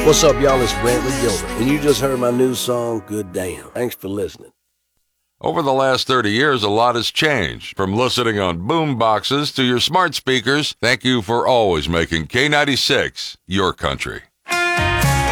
What's up, y'all? It's Brantley Gilbert, and you just heard my new song, Good Damn. Thanks for listening. Over the last 30 years, a lot has changed. From listening on boom boxes to your smart speakers, thank you for always making K96 your country.